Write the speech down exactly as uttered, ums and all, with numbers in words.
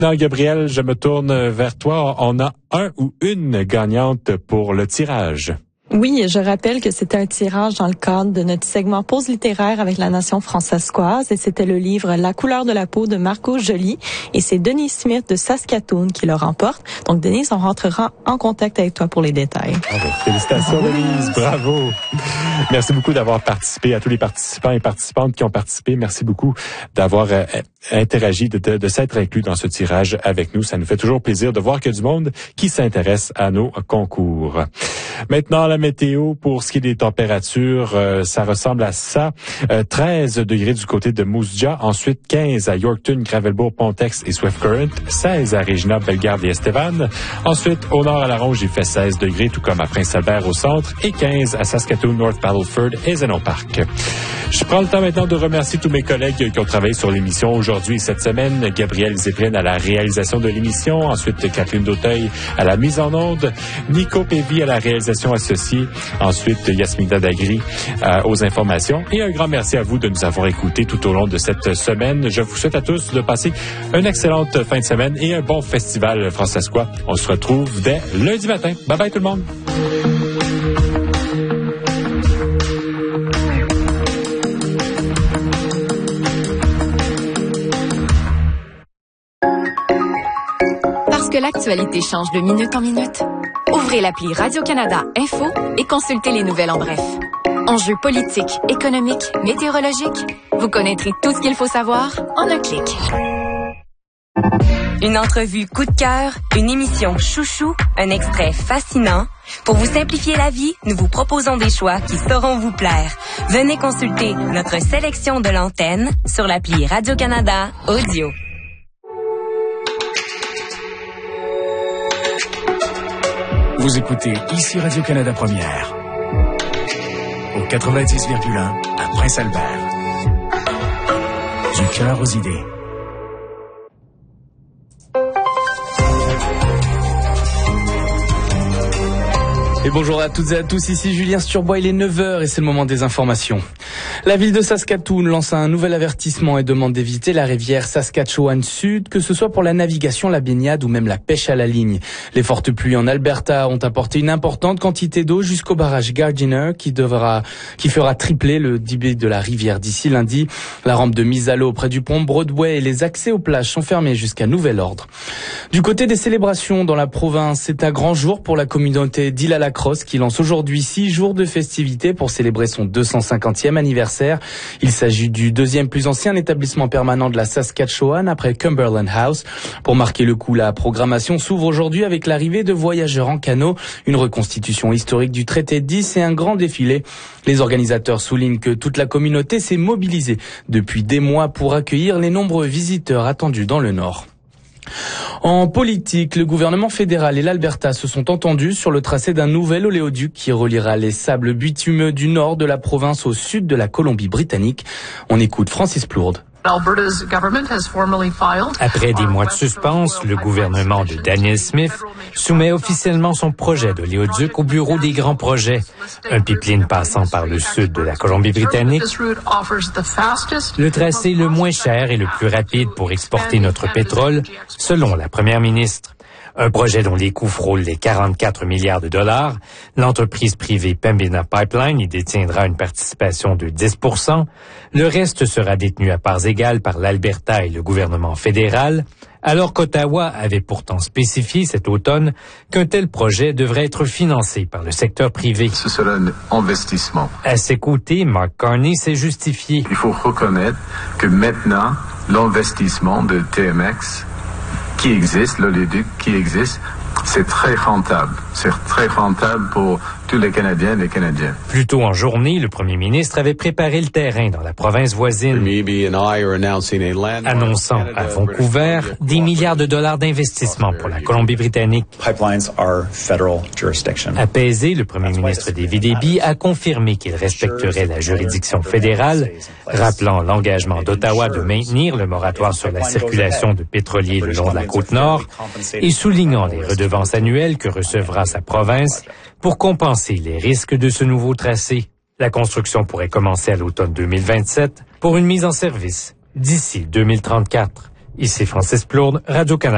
Non, Gabrielle, je me tourne vers toi. On a un ou une gagnante pour le tirage. Oui, je rappelle que c'était un tirage dans le cadre de notre segment Pause littéraire avec la Nation françaiscoise et c'était le livre La couleur de la peau de Marco Joly et c'est Denise Smith de Saskatoon qui le remporte. Donc Denise, on rentrera en contact avec toi pour les détails. Bravo. Félicitations Denise, bravo. Merci beaucoup d'avoir participé, à tous les participants et participantes qui ont participé. Merci beaucoup d'avoir euh, interagi, de, de, de s'être inclus dans ce tirage avec nous. Ça nous fait toujours plaisir de voir qu'il y a du monde qui s'intéresse à nos concours. Maintenant, la météo, pour ce qui est des températures, euh, ça ressemble à ça. Euh, treize degrés du côté de Moose Jaw, ensuite quinze à Yorkton, Gravelbourg, Pontex et Swift Current, seize à Regina, Bellegarde et Estevan. Ensuite, au nord à la Ronge, il fait seize degrés, tout comme à Prince-Albert au centre, et quinze à Saskatoon, North Battleford et Zénon Park. Je prends le temps maintenant de remercier tous mes collègues qui ont travaillé sur l'émission aujourd'hui et cette semaine. Gabrielle Zéprine à la réalisation de l'émission, ensuite Kathleen Dauteuil à la mise en onde, Nico Pévy à la réalisation associée, ensuite Yasmina Dagri euh, aux informations. Et un grand merci à vous de nous avoir écoutés tout au long de cette semaine. Je vous souhaite à tous de passer une excellente fin de semaine et un bon festival françaiscois. On se retrouve dès lundi matin. Bye bye tout le monde. Parce que l'actualité change de minute en minute. Ouvrez l'appli Radio-Canada Info et consultez les nouvelles en bref. Enjeux politiques, économiques, météorologiques. Vous connaîtrez tout ce qu'il faut savoir en un clic. Une entrevue coup de cœur, une émission chouchou, un extrait fascinant. Pour vous simplifier la vie, nous vous proposons des choix qui sauront vous plaire. Venez consulter notre sélection de l'antenne sur l'appli Radio-Canada Audio. Vous écoutez ici Radio-Canada Première, au quatre-vingt-dix virgule un à Prince-Albert. Du cœur aux idées. Et bonjour à toutes et à tous, ici Julien Sturbois, il est neuf heures et c'est le moment des informations. La ville de Saskatoon lance un nouvel avertissement et demande d'éviter la rivière Saskatchewan Sud, que ce soit pour la navigation, la baignade ou même la pêche à la ligne. Les fortes pluies en Alberta ont apporté une importante quantité d'eau jusqu'au barrage Gardiner qui devra, qui fera tripler le débit de la rivière d'ici lundi. La rampe de mise à l'eau près du pont Broadway et les accès aux plages sont fermés jusqu'à nouvel ordre. Du côté des célébrations dans la province, c'est un grand jour pour la communauté d'Île-à-la-Crosse qui lance aujourd'hui six jours de festivités pour célébrer son deux cent cinquantième anniversaire. Il s'agit du deuxième plus ancien établissement permanent de la Saskatchewan après Cumberland House. Pour marquer le coup, la programmation s'ouvre aujourd'hui avec l'arrivée de voyageurs en canot, une reconstitution historique du traité de dix et un grand défilé. Les organisateurs soulignent que toute la communauté s'est mobilisée depuis des mois pour accueillir les nombreux visiteurs attendus dans le Nord. En politique, le gouvernement fédéral et l'Alberta se sont entendus sur le tracé d'un nouvel oléoduc qui reliera les sables bitumineux du nord de la province au sud de la Colombie-Britannique. On écoute Francis Plourde. Après des mois de suspense, le gouvernement de Daniel Smith soumet officiellement son projet d'oléoduc au bureau des grands projets. Un pipeline passant par le sud de la Colombie-Britannique, le tracé le moins cher et le plus rapide pour exporter notre pétrole, selon la première ministre. Un projet dont les coûts frôlent les quarante-quatre milliards de dollars. L'entreprise privée Pembina Pipeline y détiendra une participation de dix pour cent. Le reste sera détenu à parts égales par l'Alberta et le gouvernement fédéral, alors qu'Ottawa avait pourtant spécifié cet automne qu'un tel projet devrait être financé par le secteur privé. Ce sera un investissement. À ses côtés, Mark Carney s'est justifié. Il faut reconnaître que maintenant, l'investissement de T M X qui existe, l'oléoduc qui existe, c'est très rentable. C'est très rentable pour tous les Canadiens et les Canadiens. Plus tôt en journée, le premier ministre avait préparé le terrain dans la province voisine, annonçant à Vancouver des milliards de dollars d'investissement pour la Colombie-Britannique. Apaisé, le premier ministre David Eby a confirmé qu'il respecterait la juridiction fédérale, rappelant l'engagement d'Ottawa de maintenir le moratoire sur la circulation de pétroliers le long de la Côte-Nord et soulignant les redevances annuelles que recevra sa province pour compenser les risques de ce nouveau tracé. La construction pourrait commencer à l'automne deux mille vingt-sept pour une mise en service d'ici deux mille trente-quatre. Ici Francis Plourde, Radio-Canada.